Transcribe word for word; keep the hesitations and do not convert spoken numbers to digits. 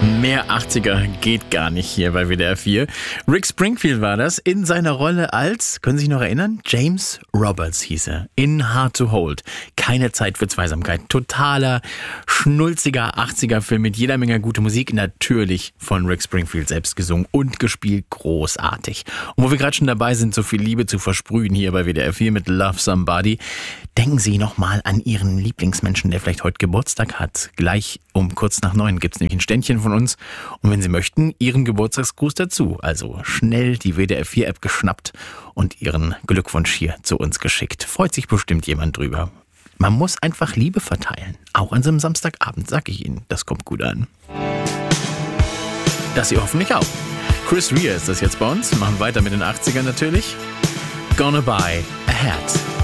Mehr achtziger geht gar nicht hier bei W D R vier. Rick Springfield war das in seiner Rolle als, können Sie sich noch erinnern? James Roberts hieß er. In Hard to Hold. Keine Zeit für Zweisamkeit. Totaler, schnulziger achtziger-Film mit jeder Menge gute Musik. Natürlich von Rick Springfield selbst gesungen und gespielt. Großartig. Und wo wir gerade schon dabei sind, so viel Liebe zu versprühen hier bei W D R vier mit Love Somebody, denken Sie nochmal an Ihren Lieblingsmenschen, der vielleicht heute Geburtstag hat. Gleich um kurz nach neun gibt es nämlich ein Ständchen von uns. Und wenn Sie möchten, Ihren Geburtstagsgruß dazu. Also schnell die W D R vier App geschnappt und Ihren Glückwunsch hier zu uns geschickt. Freut sich bestimmt jemand drüber. Man muss einfach Liebe verteilen. Auch an so einem Samstagabend, sag ich Ihnen. Das kommt gut an. Das Sie hoffentlich auch. Chris Rea ist das jetzt bei uns. Machen weiter mit den achtzigern natürlich. Gonna buy a hat.